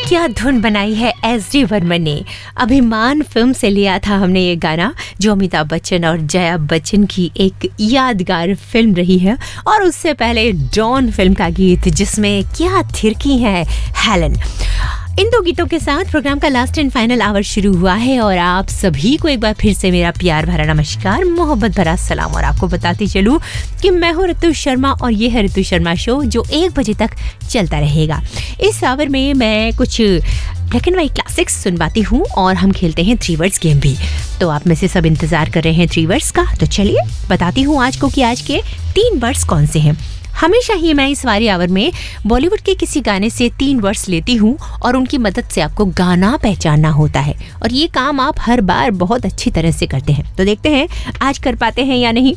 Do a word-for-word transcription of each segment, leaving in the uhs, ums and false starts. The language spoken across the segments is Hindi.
क्या धुन बनाई है एस डी वर्मन ने। अभिमान फिल्म से लिया था हमने ये गाना, जो अमिताभ बच्चन और जया बच्चन की एक यादगार फिल्म रही है। और उससे पहले डॉन फिल्म का गीत, जिसमें क्या थिरकी है हेलन। इन दो गीतों के साथ प्रोग्राम का लास्ट एंड फाइनल आवर शुरू हुआ है और आप सभी को एक बार फिर से मेरा प्यार भरा नमस्कार, मोहब्बत भरा सलाम। और आपको बताती चलूं कि मैं हूं ऋतु शर्मा और ये है ऋतु शर्मा शो, जो एक बजे तक चलता रहेगा। इस आवर में मैं कुछ ब्लैक एंड व्हाइट क्लासिक्स सुनवाती हूँ और हम खेलते हैं थ्री वर्ड्स गेम भी। तो आप में से सब इंतजार कर रहे हैं थ्री वर्ड्स का, तो चलिए बताती हूँ आज को कि आज के तीन वर्ड्स कौन से हैं। हमेशा ही मैं इस वारी आवर में बॉलीवुड के किसी गाने से तीन वर्ड्स लेती हूँ और उनकी मदद से आपको गाना पहचानना होता है, और ये काम आप हर बार बहुत अच्छी तरह से करते हैं। तो देखते हैं आज कर पाते हैं या नहीं।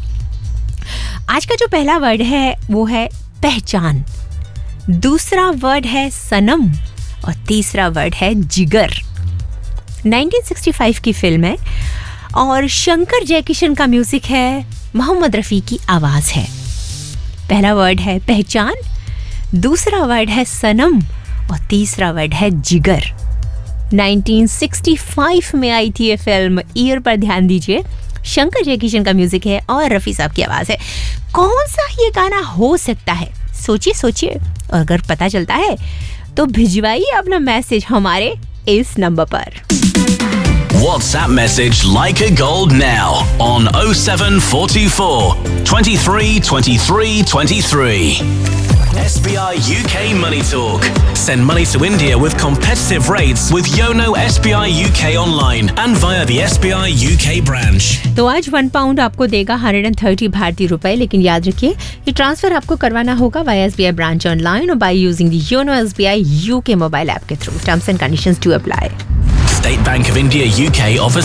आज का जो पहला वर्ड है वो है पहचान, दूसरा वर्ड है सनम और तीसरा वर्ड है जिगर। नाइनटीन सिक्सटी फाइव की फिल्म है और शंकर जयकिशन का म्यूजिक है, मोहम्मद रफ़ी की आवाज़ है। पहला वर्ड है पहचान, दूसरा वर्ड है सनम और तीसरा वर्ड है जिगर। नाइनटीन सिक्सटी फाइव में आई थी ये फिल्म, ईयर पर ध्यान दीजिए। शंकर जयकिशन का म्यूजिक है और रफ़ी साहब की आवाज़ है। कौन सा ये गाना हो सकता है, सोचिए सोचिए, और अगर पता चलता है तो भिजवाइए अपना मैसेज हमारे इस नंबर पर। WhatsApp message Like a Gold now on oh seven four two four, twenty-three, twenty-three, twenty-three. S B I U K Money Talk. Send money to India with competitive rates with Yono S B I U K online and via the S B I U K branch. तो आज वन पाउंड आपको देगा एक सौ तीस भारतीय रुपए, लेकिन याद रखिए ये ट्रांसफर आपको करवाना होगा via S B I branch online और by using the YONO S B I UK mobile app के through. Terms and conditions to apply. State Bank of India U K offers